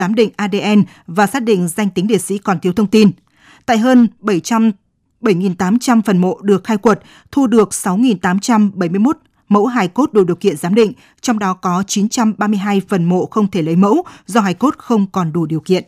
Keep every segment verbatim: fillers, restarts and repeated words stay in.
giám định a đê en và xác định danh tính liệt sĩ còn thiếu thông tin. Tại hơn bảy nghìn tám trăm phần mộ được khai quật, thu được sáu nghìn tám trăm bảy mươi mốt mẫu hài cốt đủ điều kiện giám định, trong đó có chín trăm ba mươi hai phần mộ không thể lấy mẫu do hài cốt không còn đủ điều kiện.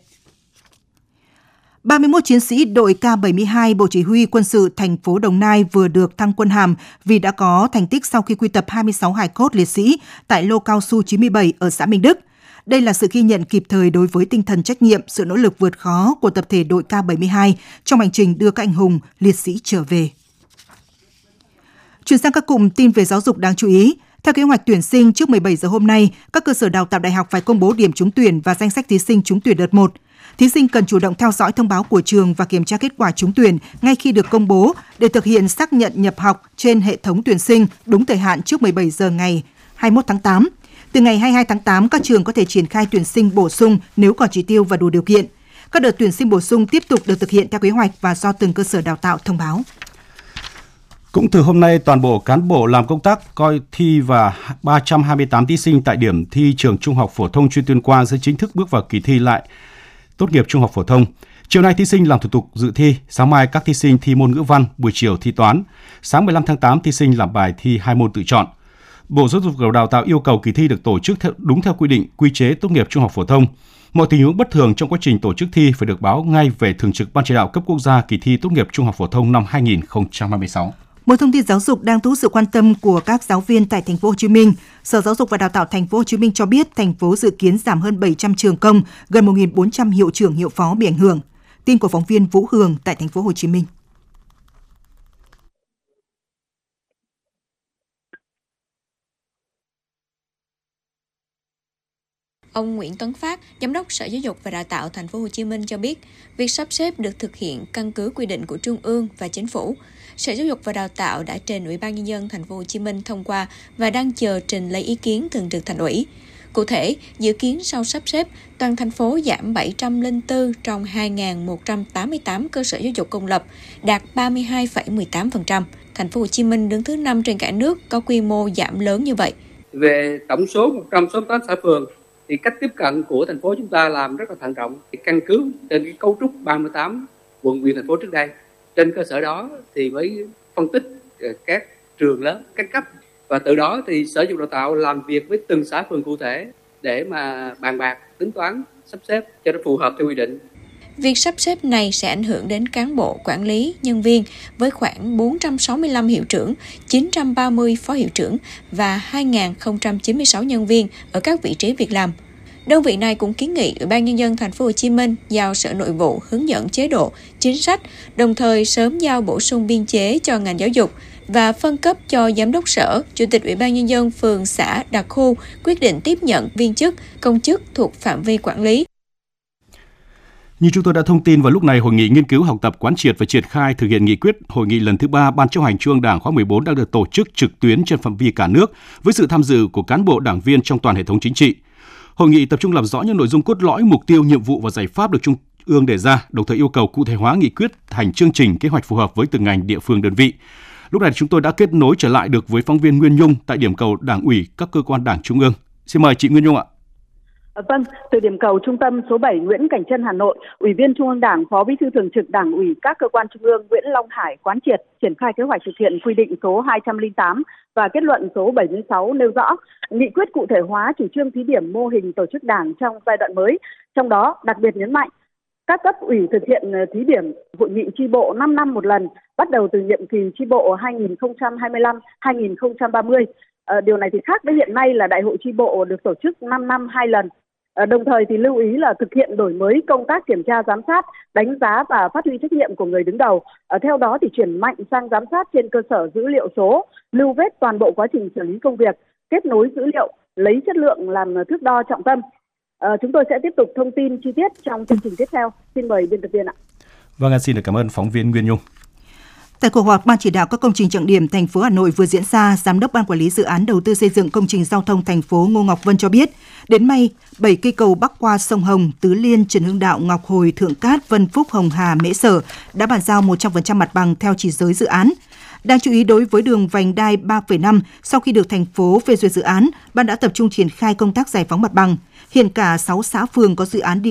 ba mươi mốt chiến sĩ đội K bảy mươi hai Bộ Chỉ huy Quân sự thành phố Đồng Nai vừa được thăng quân hàm vì đã có thành tích sau khi quy tập hai mươi sáu hài cốt liệt sĩ tại lô cao su chín mươi bảy ở xã Minh Đức. Đây là sự ghi nhận kịp thời đối với tinh thần trách nhiệm, sự nỗ lực vượt khó của tập thể đội K bảy mươi hai trong hành trình đưa các anh hùng liệt sĩ trở về. Chuyển sang các cụm tin về giáo dục đáng chú ý. Theo kế hoạch tuyển sinh, trước mười bảy giờ hôm nay, các cơ sở đào tạo đại học phải công bố điểm trúng tuyển và danh sách thí sinh trúng tuyển đợt một. Thí sinh cần chủ động theo dõi thông báo của trường và kiểm tra kết quả trúng tuyển ngay khi được công bố để thực hiện xác nhận nhập học trên hệ thống tuyển sinh đúng thời hạn trước mười bảy giờ ngày hai mươi mốt tháng tám. Từ ngày hai mươi hai tháng tám, các trường có thể triển khai tuyển sinh bổ sung nếu có chỉ tiêu và đủ điều kiện. Các đợt tuyển sinh bổ sung tiếp tục được thực hiện theo kế hoạch và do từng cơ sở đào tạo thông báo. Cũng từ hôm nay, toàn bộ cán bộ làm công tác coi thi và ba trăm hai mươi tám thí sinh tại điểm thi trường Trung học phổ thông chuyên Tuyên Quang sẽ chính thức bước vào kỳ thi lại tốt nghiệp trung học phổ thông. Chiều nay thí sinh làm thủ tục dự thi, sáng mai các thí sinh thi môn ngữ văn, buổi chiều thi toán. Sáng mười lăm tháng tám thí sinh làm bài thi hai môn tự chọn. Bộ Giáo dục và Đào tạo yêu cầu kỳ thi được tổ chức theo, đúng theo quy định quy chế tốt nghiệp trung học phổ thông. Mọi tình huống bất thường trong quá trình tổ chức thi phải được báo ngay về Thường trực Ban Chỉ đạo cấp quốc gia kỳ thi tốt nghiệp trung học phổ thông năm hai nghìn không trăm hai mươi sáu. Một thông tin giáo dục đang thu hút sự quan tâm của các giáo viên tại thành phố Hồ Chí Minh. Sở Giáo dục và Đào tạo thành phố Hồ Chí Minh cho biết thành phố dự kiến giảm hơn bảy trăm trường công, gần một nghìn bốn trăm hiệu trưởng hiệu phó bị ảnh hưởng. Tin của phóng viên Vũ Hường tại thành phố Hồ Chí Minh. Ông Nguyễn Tấn Phát, Giám đốc Sở Giáo dục và Đào tạo thành phố Hồ Chí Minh cho biết, việc sắp xếp được thực hiện căn cứ quy định của Trung ương và Chính phủ. Sở Giáo dục và Đào tạo đã trình Ủy ban Nhân dân thành phố Hồ Chí Minh thông qua và đang chờ trình lấy ý kiến Thường trực Thành ủy. Cụ thể, dự kiến sau sắp xếp, toàn thành phố giảm bảy trăm lẻ bốn trong hai nghìn một trăm tám mươi tám cơ sở giáo dục công lập, đạt ba mươi hai phẩy mười tám phần trăm. Thành phố Hồ Chí Minh đứng thứ năm trên cả nước có quy mô giảm lớn như vậy. Về tổng số một trăm sáu mươi tám xã phường, thì cách tiếp cận của thành phố chúng ta làm rất là thận trọng, căn cứ trên cái cấu trúc ba mươi tám quận huyện thành phố trước đây. Trên cơ sở đó thì mới phân tích các trường lớn, các cấp, và từ đó thì Sở Giáo dục Đào tạo làm việc với từng xã phường cụ thể để mà bàn bạc, tính toán, sắp xếp cho nó phù hợp theo quy định. Việc sắp xếp này sẽ ảnh hưởng đến cán bộ, quản lý, nhân viên với khoảng bốn trăm sáu mươi lăm hiệu trưởng, chín trăm ba mươi phó hiệu trưởng và hai nghìn không trăm chín mươi sáu nhân viên ở các vị trí việc làm. Đơn vị này cũng kiến nghị Ủy ban Nhân dân thành phố Hồ Chí Minh giao Sở Nội vụ hướng dẫn chế độ, chính sách, đồng thời sớm giao bổ sung biên chế cho ngành giáo dục và phân cấp cho Giám đốc Sở, Chủ tịch Ủy ban Nhân dân phường, xã, đặc khu quyết định tiếp nhận viên chức, công chức thuộc phạm vi quản lý. Như chúng tôi đã thông tin vào lúc này, Hội nghị nghiên cứu học tập quán triệt và triển khai thực hiện nghị quyết Hội nghị lần thứ ba Ban chấp hành Trung ương Đảng khóa mười bốn đang được tổ chức trực tuyến trên phạm vi cả nước với sự tham dự của cán bộ đảng viên trong toàn hệ thống chính trị. Hội nghị tập trung làm rõ những nội dung cốt lõi, mục tiêu, nhiệm vụ và giải pháp được Trung ương đề ra, đồng thời yêu cầu cụ thể hóa nghị quyết thành chương trình, kế hoạch phù hợp với từng ngành, địa phương, đơn vị. Lúc này chúng tôi đã kết nối trở lại được với phóng viên Nguyên Nhung tại điểm cầu Đảng ủy các cơ quan Đảng Trung ương. Xin mời chị Nguyên Nhung ạ. Vâng, từ điểm cầu trung tâm số bảy Nguyễn Cảnh Trân, Hà Nội, Ủy viên Trung ương Đảng, Phó Bí thư Thường trực Đảng ủy các cơ quan Trung ương Nguyễn Long Hải quán triệt triển khai kế hoạch thực hiện quy định số hai trăm lẻ tám và kết luận số bảy mươi sáu nêu rõ nghị quyết cụ thể hóa chủ trương thí điểm mô hình tổ chức Đảng trong giai đoạn mới, trong đó đặc biệt nhấn mạnh các cấp ủy thực hiện thí điểm hội nghị chi bộ năm năm một lần, bắt đầu từ nhiệm kỳ chi bộ hai nghìn không trăm hai mươi lăm đến hai nghìn không trăm ba mươi. À, điều này thì khác với hiện nay là đại hội chi bộ được tổ chức năm năm hai lần. À, đồng thời thì lưu ý là thực hiện đổi mới công tác kiểm tra giám sát, đánh giá và phát huy trách nhiệm của người đứng đầu. À, theo đó thì chuyển mạnh sang giám sát trên cơ sở dữ liệu số, lưu vết toàn bộ quá trình xử lý công việc, kết nối dữ liệu, lấy chất lượng làm thước đo trọng tâm. À, chúng tôi sẽ tiếp tục thông tin chi tiết trong chương trình tiếp theo. Xin mời biên tập viên ạ. Vâng, xin được cảm ơn phóng viên Nguyên Nhung. Tại cuộc họp Ban chỉ đạo các công trình trọng điểm thành phố Hà Nội vừa diễn ra, Giám đốc Ban quản lý dự án đầu tư xây dựng công trình giao thông thành phố Ngô Ngọc Vân cho biết, đến nay, bảy cây cầu bắc qua sông Hồng, Tứ Liên, Trần Hưng Đạo, Ngọc Hồi, Thượng Cát, Vân Phúc, Hồng Hà, Mễ Sở đã bàn giao một trăm phần trăm mặt bằng theo chỉ giới dự án. Đáng chú ý đối với đường vành đai ba phẩy năm, sau khi được thành phố phê duyệt dự án, Ban đã tập trung triển khai công tác giải phóng mặt bằng. Hiện cả sáu xã phường có dự án đi